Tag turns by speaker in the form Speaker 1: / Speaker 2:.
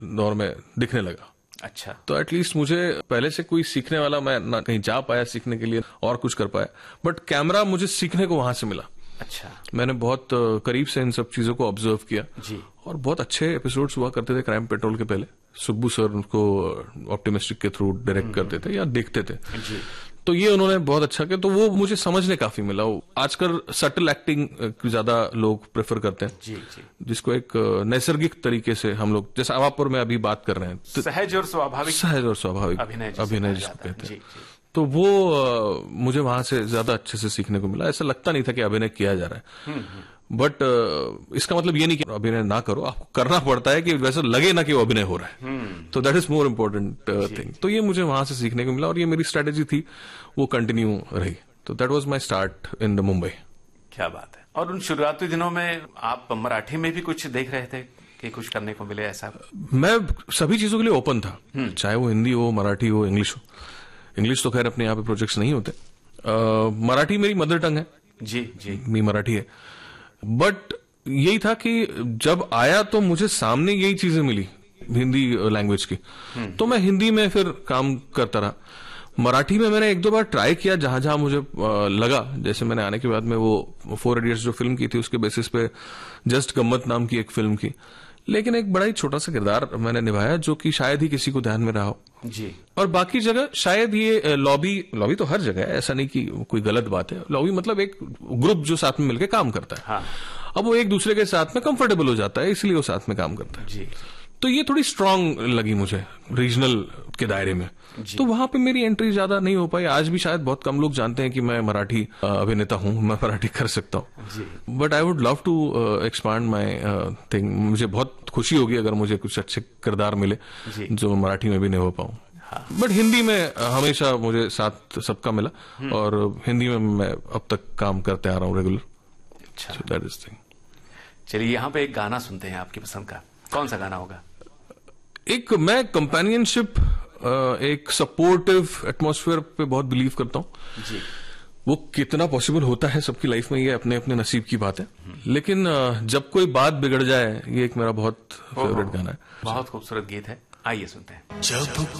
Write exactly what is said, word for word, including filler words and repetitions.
Speaker 1: दौर में दिखने लगा।
Speaker 2: अच्छा।
Speaker 1: तो एटलीस्ट मुझे पहले से कोई सीखने वाला, मैं ना कहीं जा पाया सीखने के लिए और कुछ कर पाया, बट कैमरा मुझे सीखने को वहां से मिला।
Speaker 2: अच्छा।
Speaker 1: मैंने बहुत करीब से इन सब चीजों को ऑब्जर्व किया
Speaker 2: जी।
Speaker 1: और बहुत अच्छे एपिसोड्स हुआ करते थे क्राइम पेट्रोल के पहले। सुब्बू सर उनको ऑप्टिमिस्टिक के थ्रू डायरेक्ट करते थे या देखते थे
Speaker 2: जी।
Speaker 1: तो ये उन्होंने बहुत अच्छा किया, तो वो मुझे समझने काफी मिला। आजकल सटल एक्टिंग ज्यादा लोग प्रेफर करते हैं,
Speaker 2: जी जी,
Speaker 1: जिसको एक नैसर्गिक तरीके से हम लोग, जैसे आप और मैं अभी बात कर रहे हैं,
Speaker 2: सहज और स्वाभाविक,
Speaker 1: सहज और स्वाभाविक
Speaker 2: अभिनय
Speaker 1: अभिनय जिसको कहते हैं,
Speaker 2: जी, जी।
Speaker 1: तो वो आ, मुझे वहां से ज्यादा अच्छे से सीखने को मिला। ऐसा लगता नहीं था कि अभिनय किया जा रहा है, बट इसका मतलब ये नहीं कि अभिनय ना करो, आपको करना पड़ता है कि वैसा लगे ना कि वो अभिनय हो रहा है, तो that is more important thing. तो ये मुझे वहां से सीखने को मिला और ये मेरी स्ट्रेटेजी थी, वो कंटिन्यू रही। तो that was my start in the Mumbai.
Speaker 2: क्या बात है। और उन शुरुआती दिनों में आप मराठी में भी कुछ देख रहे थे कि कुछ करने को मिले ऐसा?
Speaker 1: मैं सभी चीजों के लिए ओपन था, चाहे वो हिंदी हो, मराठी हो, इंग्लिश हो। इंग्लिश तो खैर अपने यहाँ पे प्रोजेक्ट्स नहीं होते, मराठी मेरी मदर टंग है।
Speaker 2: जी जी,
Speaker 1: मी मराठी है, बट यही था कि जब आया तो मुझे सामने यही चीजें मिली हिंदी लैंग्वेज की, तो मैं हिंदी में फिर काम करता रहा। मराठी में मैंने एक दो बार ट्राई किया जहां जहां मुझे लगा, जैसे मैंने आने के बाद में वो फोर इडियट्स जो फिल्म की थी उसके बेसिस पे जस्ट गम्मत नाम की एक फिल्म की, लेकिन एक बड़ा ही छोटा सा किरदार मैंने निभाया जो कि शायद ही किसी को ध्यान में रहा हो
Speaker 2: जी।
Speaker 1: और बाकी जगह शायद ये लॉबी लॉबी तो हर जगह है, ऐसा नहीं कि कोई गलत बात है। लॉबी मतलब एक ग्रुप जो साथ में मिलकर काम करता है।
Speaker 2: हाँ।
Speaker 1: अब वो एक दूसरे के साथ में कंफर्टेबल हो जाता है, इसलिए वो साथ में काम करता है
Speaker 2: जी।
Speaker 1: तो ये थोड़ी स्ट्रांग लगी मुझे रीजनल के दायरे में, तो वहां पे मेरी एंट्री ज्यादा नहीं हो पाई। आज भी शायद बहुत कम लोग जानते हैं कि मैं मराठी अभिनेता हूं, मैं मराठी कर सकता हूं, but I would love to expand my thing. मुझे बहुत खुशी होगी अगर मुझे कुछ अच्छे किरदार मिले जो मराठी में भी नहीं हो पाऊं। हाँ। बट हिंदी में हमेशा मुझे साथ सबका मिला और हिंदी में मैं अब तक काम करते आ रहा हूं रेगुलर।
Speaker 2: अच्छा,
Speaker 1: so that is thing.
Speaker 2: चलिए यहाँ पे एक गाना सुनते हैं आपकी पसंद का। कौन सा गाना होगा?
Speaker 1: एक मैं कंपेनियनशिप, एक सपोर्टिव एटमॉस्फेयर पे बहुत बिलीव करता हूँ जी। वो कितना पॉसिबल होता है सबकी लाइफ में, ये अपने अपने नसीब की बात है, लेकिन जब कोई बात बिगड़ जाए, ये एक मेरा बहुत फेवरेट गाना है।
Speaker 2: बहुत खूबसूरत गीत है, आइए सुनते हैं।
Speaker 3: जब